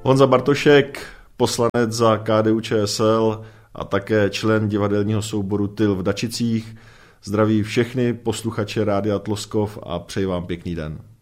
Honza Bartošek, poslanec za KDU-ČSL a také člen divadelního souboru Tyl v Dačicích. Zdraví všechny posluchače Rádia Tloskov a přeji vám pěkný den.